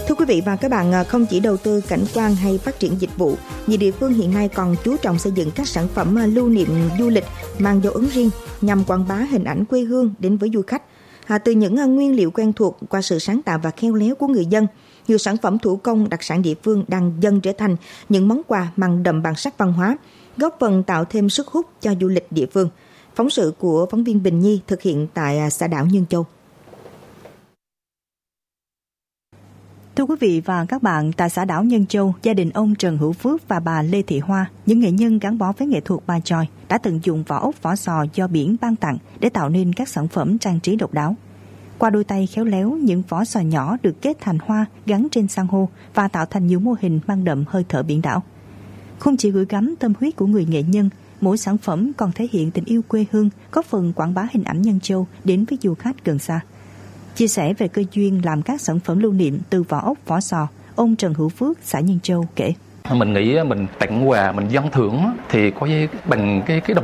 Thưa quý vị và các bạn, không chỉ đầu tư cảnh quan hay phát triển dịch vụ, nhiều địa phương hiện nay còn chú trọng xây dựng các sản phẩm lưu niệm du lịch mang dấu ấn riêng nhằm quảng bá hình ảnh quê hương đến với du khách. Từ những nguyên liệu quen thuộc qua sự sáng tạo và khéo léo của người dân, nhiều sản phẩm thủ công đặc sản địa phương đang dần trở thành những món quà mang đậm bản sắc văn hóa, góp phần tạo thêm sức hút cho du lịch địa phương. Phóng sự của phóng viên Bình Nhi thực hiện tại xã đảo Nhân Châu. Thưa quý vị và các bạn, tại xã đảo Nhân Châu, gia đình ông Trần Hữu Phước và bà Lê Thị Hoa, những nghệ nhân gắn bó với nghệ thuật bài chòi, đã tận dụng vỏ ốc vỏ sò do biển ban tặng để tạo nên các sản phẩm trang trí độc đáo. Qua đôi tay khéo léo, những vỏ sò nhỏ được kết thành hoa gắn trên san hô và tạo thành nhiều mô hình mang đậm hơi thở biển đảo. Không chỉ gửi gắm tâm huyết của người nghệ nhân, mỗi sản phẩm còn thể hiện tình yêu quê hương, góp phần quảng bá hình ảnh Nhân Châu đến với du khách gần xa. Chia sẻ về cơ duyên làm các sản phẩm lưu niệm từ vỏ ốc vỏ sò, ông Trần Hữu Phước, xã Nhân Châu kể: Mình nghĩ mình tặng quà, mình dâng thưởng thì có bằng cái